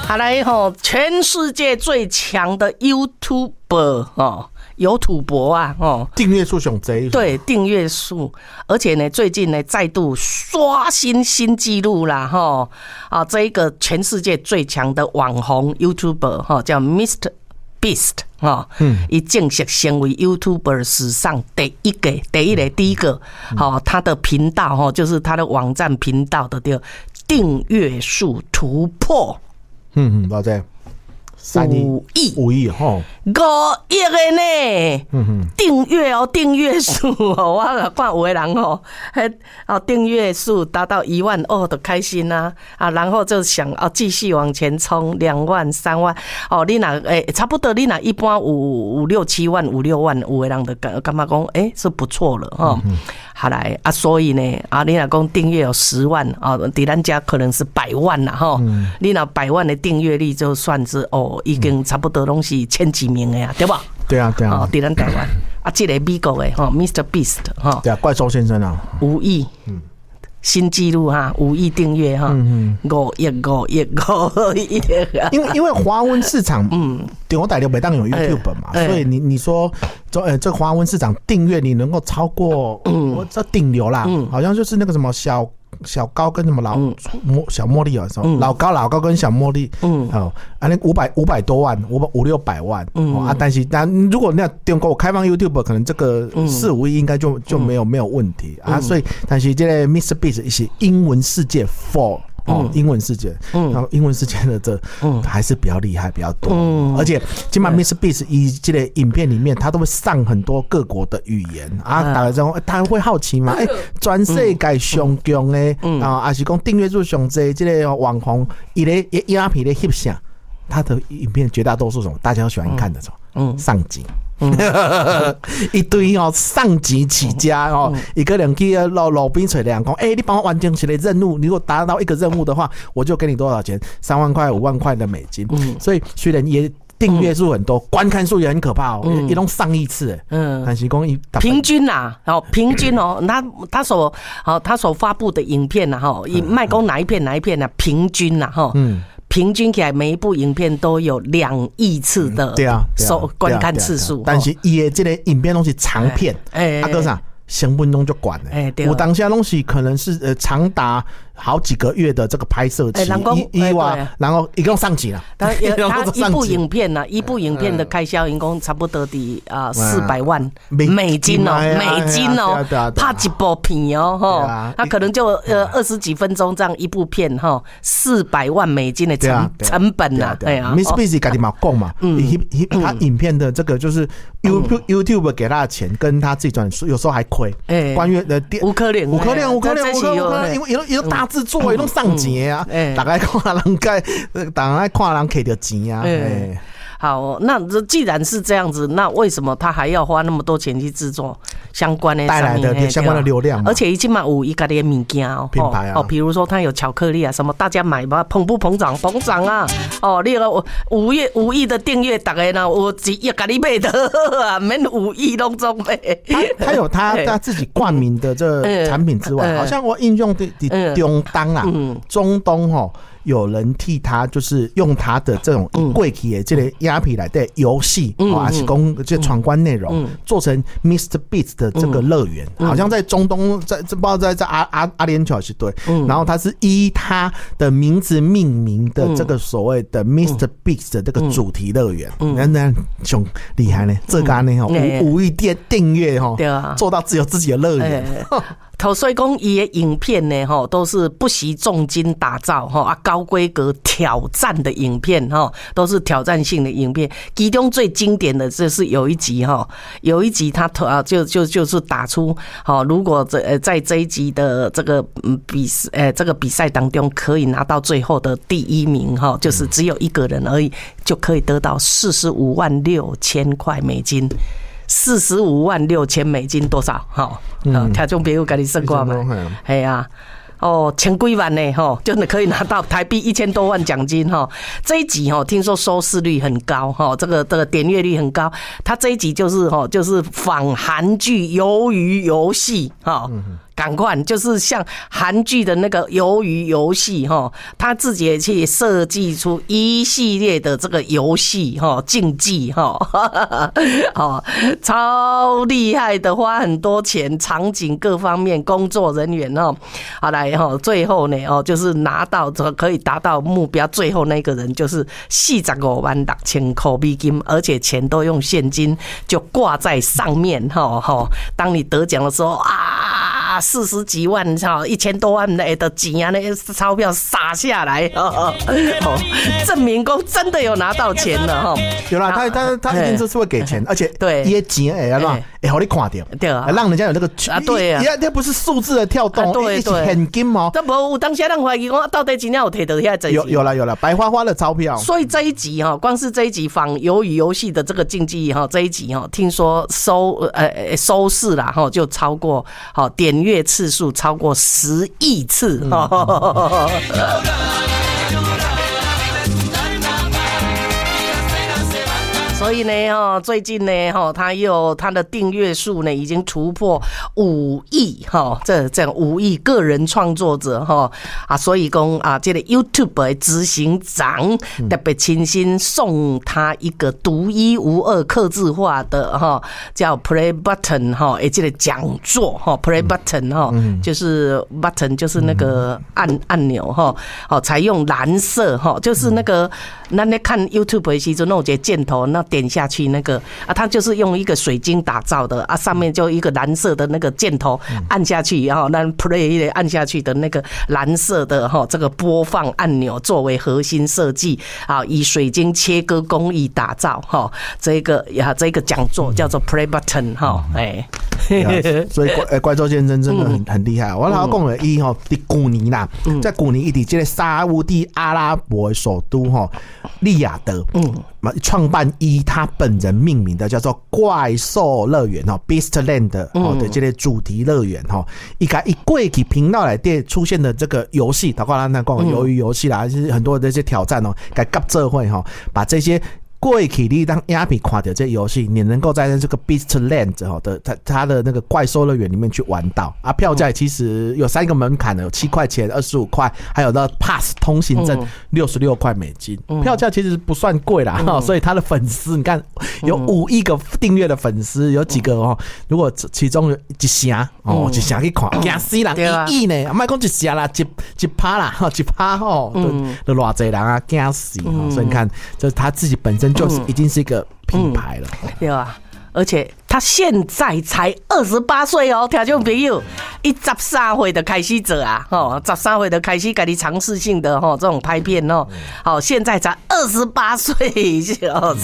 好来吼，全世界最强的 YouTuber 哦，有土博啊哦， 订阅数上多， 对，订阅数，而且呢，最近呢再度刷新新纪录啦哈啊，这一个全世界最强的网红 YouTuber 哈，叫 Mr. Beast 哈，已正式成为 YouTuber 史上第一个，好，他的频道哈，就是他的网站频道的订阅数突破。 多少？5亿吼 ，5亿的呢！订阅哦，订阅数哦，我看有的人哦，订阅数达到1万哦，都开心啊！然后就想继续往前冲，2万、3万哦，你若差不多，你若一般有5、6、7万、5、6万，有的人就感觉讲是不错了哈。好来所以呢你若讲订阅有10万伫咱家可能是100万啦哈。你若100万的订阅率就算是已经差不多拢是前几名的呀，对吧？ 对啊，对啊。 伫咱台湾这个美国的Mr. Beast 对啊，怪兽先生啊 ，5亿，新纪录哈，5亿订阅哈，5亿。 因为华文市场，中国大陆每当有 YouTube 嘛，所以你说这个华文市场订阅你能够超过我这顶流啦，好像就是那个什么小高跟什么小茉莉啊，什么老高跟小茉莉，那500多万，500-600万，但是如果那中国开放 YouTube， 可能这个4、5亿应该就没有问题所以但是这个 Mr. Beast 是英文世界 for。英文世界，然后英文世界的这还是比较厉害，比较多，而且今晚 Mr. Beast 以这个影片里面，他都会上很多各国的语言大家之后他会好奇嘛？全世界上强的还是讲订阅数上多这个网红，伊咧鸦片咧翕相，他的影片绝大多数什么大家都喜欢看的什么上集。一堆上级起家一个人去路边找人讲你帮我完成一个任务，如果达到一个任务的话，我就给你多少钱，3万块、5万块的美金。所以虽然也订阅数很多，观看数也很可怕也都上亿次但是讲平均平均他所发布的影片以卖讲哪一片平均平均起来每一部影片都有2亿次的观看次数， 但是伊的这个影片都是长片，哥啥成分钟就管了，有当下东西可能是长达好几个月的这个拍摄期，然后一共上集了。 他一部影片的开销，一共差不多的400万美金拍一部片他可能就20几分钟这样一部片400万美金的成本呐。对啊 ，Mr. Beast 自己嘛讲嘛，他影片的这个就是 YouTube 给他的钱，跟他自己赚，有时候还亏。关于有可能， 因为有大制作，有上钱大概看人看人摕到钱好，那既然是这样子，那为什么他还要花那么多钱去制作相关的带来的相关的流量？ 而且一起码有一个的物件品牌比如说他有巧克力什么，大家买吧，膨不膨胀？膨胀啊！你5亿的订阅，大概呢，我1亿给你买的免5亿拢总买。 他有他自己冠名的这产品之外，好像我印象的中东中东有人替他就是用他的这种过去的这个鸦片来的游戏还是讲这闯关内容做成 Mr. Beast 的这个乐园，好像在中东，不知道在阿联酋还是对，然后他是依他的名字命名的这个所谓的 Mr. Beast 的这个主题乐园，那很厉害呢，这个呢5亿订阅做到只有自己的乐园。 所以讲伊的影片呢都是不惜重金打造高规格挑战的影片都是挑战性的影片。其中最经典的就是有一集他就是打出如果在这一集的这个比赛当中可以拿到最后的第1名就是只有一个人而已，就可以得到45.6万美金。45.6万美金多少？听众朋友跟你算过吗？哎呀，1000几万呢，就可以拿到台币1000多万奖金这一集听说收视率很高这个点阅率很高。他这一集就是仿韩剧《鱿鱼游戏》 赶快就是像韩剧的那个鱿鱼游戏哈，他自己也去设计出一系列的这个游戏哈，竞技哈，超厉害的，花很多钱，场景各方面，工作人员哈，好来哈，最后呢就是拿到可以达到目标，最后那个人就是456000块美金，而且钱都用现金就挂在上面哈。当你得奖的时候啊，40几万1000多万的钱啊，那钞票撒下来，证明公真的有拿到钱了哈。 有啦，他一定是会给钱，而且对也钱哎，让好你看到，对啊，让人家有那个啊，对啊， 它不是数字的跳动， 对对， 现金哦。 这无当下人怀疑讲到底真正有摕到遐这有了，白花花的钞票。 所以这一集哈，光是这一集仿鱿鱼游戏的这个竞技哈，这一集哈，听说收视啦哈，就超过点阅次数超过10亿次。所以呢，最近呢，他的订阅数呢已经突破5亿这样5亿个人创作者所以讲这个 YouTube 的执行长特别亲心送他一个独一无二客制化的叫 Play Button 这个讲座Play Button 就是 Button 就是那个按钮采用蓝色就是那个咱在看 YouTube 的时候那有一个箭头那点下去那个它就是用一个水晶打造的上面就一个蓝色的那个箭头按下去，然后那 play 按下去的那个蓝色的这个播放按钮作为核心设计以水晶切割工艺打造这个讲座叫做 Play Button 所以怪兽先生真的很厉害。我老讲了伊在去年啦，在去年伊伫这个沙烏地阿拉伯的首都利雅得，创办以他本人命名的叫做怪兽乐园Beastland 的这个主题乐园一过去频道来电出现的这个游戏，包括咱讲鱿鱼游戏啦，就是很多的这些挑战该合作会把这些过去你当影片看到这游戏，你能够在这个 Beastland 的它的那个怪兽乐园里面去玩到票价其实有3个门槛的，有7块钱、25块，还有那 Pass 通行证66块美金，票价其实不算贵啦所以他的粉丝你看有5亿个订阅的粉丝，有几个如果其中有一成一成去看，惊死人1亿呢，莫讲一成啦，1%啦，1%都偌济人惊死所以你看，就是他自己本身就是已经是一个品牌了， 对啊，而且他现在才28岁哦，听众朋友，他13岁就开始做13岁就开始自己尝试性的这种拍片现在才28岁